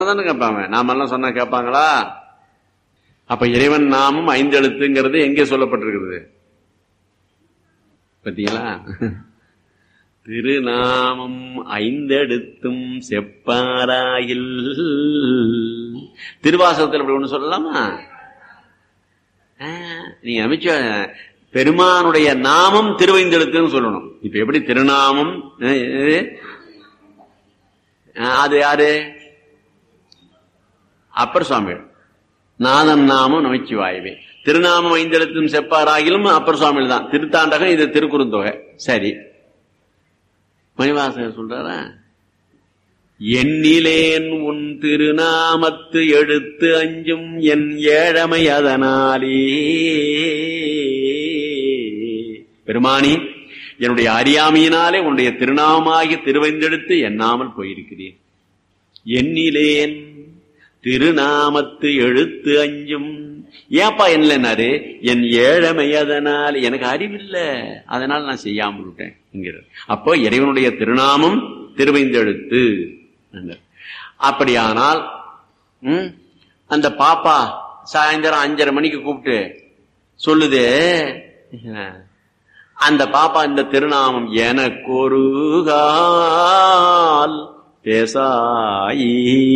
சொன்னதானே கேட்பாங்க. நாமெல்லாம் சொன்னா கேட்பாங்களா? அப்ப இறைவன் நாமம் 5 எழுத்துங்கிறது எங்கே சொல்லப்பட்டிருக்கிறது பார்த்தீங்களா? திருநாமம் 5 எழுத்தும் செப்பாராயில். திருவாசகத்தில் அப்படி ஒண்ணு சொல்லலாமா? நீங்க அமைச்ச பெருமானுடைய நாமம் திருவைந்தெழுத்துன்னு சொல்லணும். இப்ப எப்படி திருநாமம் அது யாரு? அப்பர் சுவாமி. நாதன் நாமம் நமச்சிவாயவே. திருநாமம் 5 எழுத்தும் செப்பாராகிலும் அப்பர் சுவாமியில் தான். திருத்தாண்டகம், இது திருக்குறுந்தொகை. சரி, மணிவாசகர் சொல்றாரா, எண்ணிலேன் உன் திருநாமத்து எழுத்து அஞ்சும் என் ஏழமை அதனாலே. பெருமானி, என்னுடைய அறியாமையினாலே உன்னுடைய திருநாமாகி திருவைந்தெடுத்து எண்ணாமல் போயிருக்கிறேன். எண்ணிலேன் திருநாமத்து எழுத்து அஞ்சும். ஏப்பா என்னன்னாரு, என் ஏழமை அதனால், எனக்கு அறிவில்லை, அதனால் நான் செய்யாமல் விட்டேன் என்கிறார். அப்போ இறைவனுடைய திருநாமம் திருவைந்தெழுத்து. அப்படியானால் அந்த பாப்பா சாயந்தரம் 5:30 மணிக்கு கூப்பிட்டு சொல்லுது, அந்த பாப்பா இந்த திருநாமம் எனக்கொரு கால் பேசாயி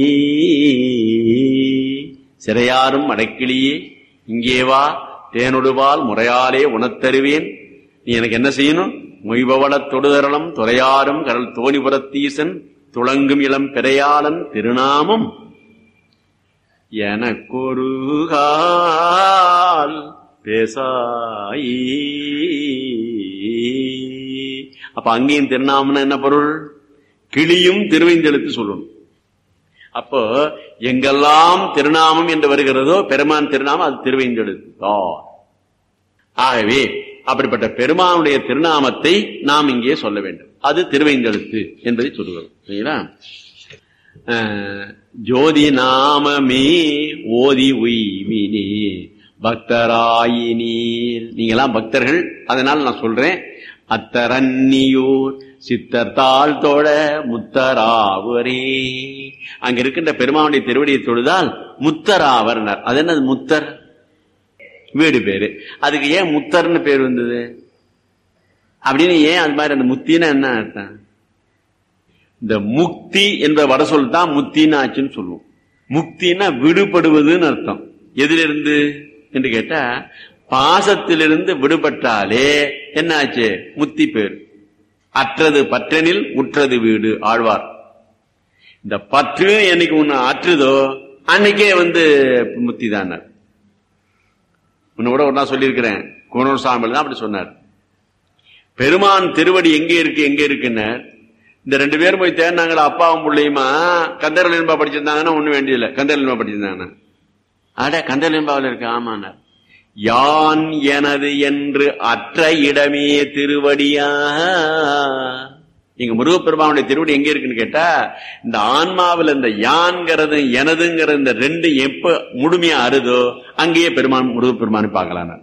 சிறையாரும் அடைக்கிளியே இங்கே வா, தேனொடுவால் முறையாலே உணத்தருவேன். நீ எனக்கு என்ன செய்யணும்? மொய்பவள தொடுதரளம் துறையாரும் கடல் தோணிபுரத்தீசன் துளங்கும் இளம் பெரையாளன் திருநாமம் எனக்கொரு கால் பேசாயி. அப்ப அங்கேயும் திருநாமம்னா என்ன பொருள்? கிளியும் திருவைந்தெழுத்து சொல்லணும். அப்போ எங்கெல்லாம் திருநாமம் என்று வருகிறதோ பெருமான் திருநாமம் அது திருவைந்தெழுத்து. ஆகவே அப்படிப்பட்ட பெருமானுடைய திருநாமத்தை நாம் இங்கே சொல்ல வேண்டும். அது திருவைந்தெழுத்து என்பதை சொல்லுகிறோம். ஜோதி நாமமே ஓதி உய்வினே பக்தராயினீர். நீங்கெல்லாம் பக்தர்கள், அதனால நான் சொல்றேன். அத்தரன்னியூர் சித்தர் தாழ் தோழ முத்தராவரே. அங்க இருக்கின்ற பெருமானுடைய திருவடியை தொழுதால் முத்தராவர். அது என்னது? முத்தர் வீடு பேரு. அதுக்கு ஏன் முத்தர்னு பேர் வந்தது அப்படின்னு ஏன் அது மாதிரி? அந்த முத்தின்னா என்ன அர்த்தம்? இந்த முக்தி என்ற வட சொல் தான் முத்தின்னு ஆச்சுன்னு சொல்லுவோம். முக்தினா விடுபடுவதுன்னு அர்த்தம். எதிலிருந்து என்று கேட்டா, பாசத்திலிருந்து விடுபட்டாலே என்ன ஆச்சு? முத்தி பேர். அற்றது பற்றனில் உற்றது வீடு ஆழ்வார். இந்த பற்று என்னைக்கு ஒண்ணு அற்றுதோ அன்னைக்கே முத்தி தான். கூட ஒன்னா சொல்லியிருக்கிறேன், குணூர் சாமியில் தான் அப்படி சொன்னார். பெருமான் திருவடி எங்கே இருக்கு எங்கே இருக்குன்னு இந்த 2 பேரும் போய் தேடினாங்களா, அப்பாவும் பிள்ளையுமா. கந்தரலின்பா படிச்சிருந்தாங்கன்னா ஒண்ணு வேண்டியதில்லை. கந்தரலின்பா படிச்சிருந்தாங்கன்னா அட கந்தரலின்பாவில் இருக்கு. ஆமாண்ணார். யான் எனது என்று அற்ற இடமே திருவடியா. இங்க முருகப்பெருமானுடைய திருவடி எங்க இருக்குன்னு கேட்டா, இந்த ஆன்மாவில் இந்த யான்கிறது எனதுங்கிற இந்த 2 எப்ப முழுமையா அறுதோ அங்கேயே பெருமான் முருகப்பெருமானை பார்க்கலாம்.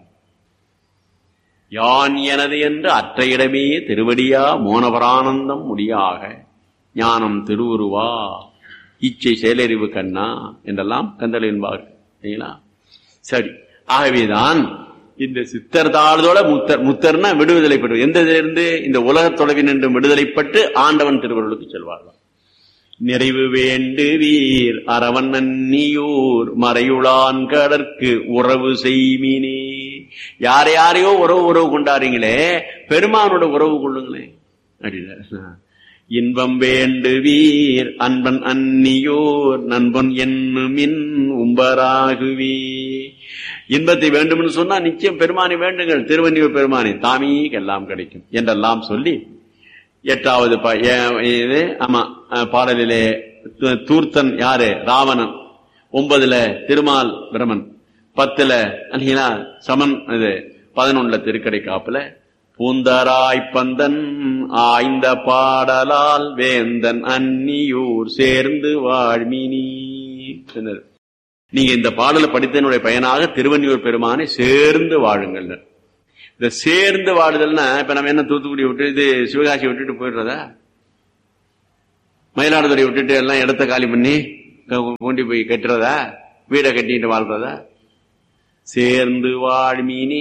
யான் எனது என்று அற்ற இடமே திருவடியா மோனபரானந்தம் முடியாக ஞானம் திருவுருவா இச்சை செயலறிவு கண்ணா என்றெல்லாம் கந்தலின்பார். சரி, ஆகவேதான் இந்த சித்தர் தாழ்தோட முத்தர். முத்தர்னா விடுதலை பெற்று எந்த இருந்து இந்த உலகத் தொலைவின் என்று விடுதலைப்பட்டு ஆண்டவன் திருவருளுக்கு செல்வார்கள். நிறைவு வேண்டுவீர் அரவன் நன்னியூர் மறையுளான் கடற்கு உறவு செய்மினே. யார் யாரையோ உறவு கொண்டாடுறீங்களே, பெருமானோட உறவு கொள்ளுங்களேன் அப்படின்னா. இன்பம் வேண்டுவீர் அன்பன் அந்நியோர் நண்பன் என்னுமின் உம்பராகுவே. இன்பத்தை வேண்டும்னு சொன்னா நிச்சயம் பெருமானை வேண்டுங்கள். திருவன்னியூர் பெருமானை தாமீ எல்லாம் கிடைக்கும் என்றெல்லாம் சொல்லி 8வது பாடலிலே தூர்த்தன் யாரு? ராவணன். 9ல திருமால் பிரமன். 10ல சமன். 11ல திருக்கடை காப்புல பூந்தராய்ப்பந்தன் ஆய்ந்த பாடலால் வேந்தன் அந்நியூர் சேர்ந்து வாழ்மினி. நீங்க இந்த பாடலை படித்தனுடைய பயனாக திருவன்னியூர் பெருமானை சேர்ந்து வாழுங்கள். இந்த சேர்ந்து வாழுதல்னா இப்ப நம்ம என்ன தூத்துக்குடி விட்டு இது சிவகாசி விட்டுட்டு போயிடுறதா? மயிலாடுதுறை விட்டுட்டு எல்லாம் இடத்த காலி பண்ணி கொண்டு போய் கட்டுறதா, வீடை கட்டிட்டு வாழ்றதா? சேர்ந்து வாழ்மீனே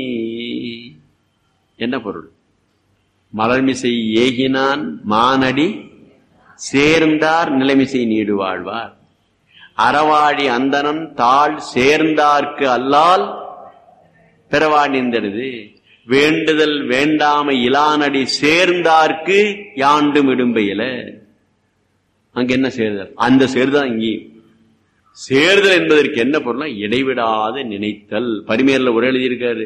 என்ன பொருள்? மலர்மிசை ஏகினான் மானடி சேர்ந்தார் நிலைமிசை நீடு வாழ்வார். அறவாழி அந்தனம் தாழ் சேர்ந்தார்க்கு அல்லால் பிறவாடிந்தது. வேண்டுதல் வேண்டாமை இலானடி சேர்ந்தார்க்கு யாண்டும் இடும்பையில. அங்க என்ன சேர்தல்? அந்த சேர்தான் இங்கேயும். சேர்தல் என்பதற்கு என்ன பொருள்? இடைவிடாது நினைத்தல். பரிமேரில் ஒரே எழுதியிருக்காரு.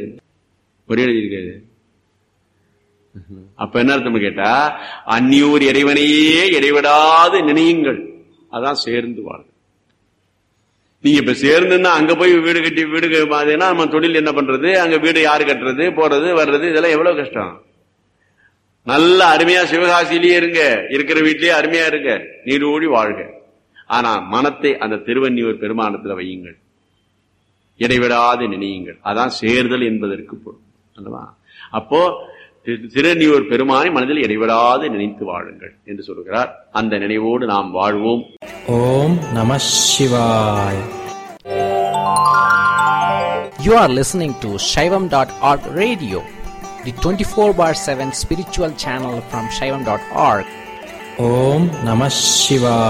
அப்ப என்ன அர்த்தம் கேட்டா, அந்நியூர் இறைவனையே இடைவிடாது நினையுங்கள். அதான் சேர்ந்து வாழ். நீங்க இப்ப சேர்ந்துன்னா அங்க போய் வீடு கட்டி வீடு மாதிரினா நம்ம தொழில் என்ன பண்றது? அங்க வீடு யாரு கட்டுறது, போறது வர்றது, இதெல்லாம் எவ்வளவு கஷ்டம். நல்ல அருமையா சிவகாசியிலேயே இருங்க, இருக்கிற வீட்டிலேயே அருமையா இருங்க, நீடூழி வாழ்க. ஆனா மனத்தை அந்த திருவன்னியூர் பெருமானத்துல வையுங்கள், இடைவிடாது நினையுங்கள். அதான் சேர்தல் என்பதற்கு பொருள் அல்லவா? அப்போ திருவன்னியூர் பெருமானை மனதில் இடைவிடாது நினைத்து வாழுங்கள் என்று சொல்கிறார். அந்த நினைவோடு நாம் வாழ்வோம். ஓம் நம சிவாய். You are listening to Shaivam.org radio, the 24/7 spiritual channel from Shaivam.org. Om Namah Shivaya.